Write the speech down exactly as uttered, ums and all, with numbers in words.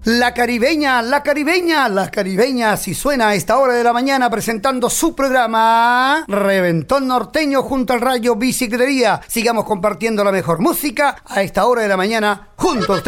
La caribeña, la caribeña, la caribeña, si suena a esta hora de la mañana presentando su programa Reventón Norteño junto al Rayo Bicicletería. Sigamos compartiendo la mejor música a esta hora de la mañana junto a usted.